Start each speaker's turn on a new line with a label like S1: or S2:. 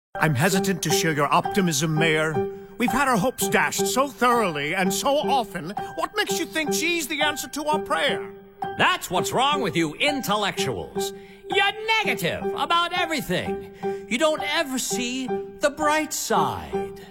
S1: I'm hesitant to share your optimism, Mayor. We've had our hopes dashed so thoroughly and so often. What makes you think she's the answer to our prayer?
S2: That's what's wrong with you intellectuals. You're negative about everything. You don't ever see the bright side.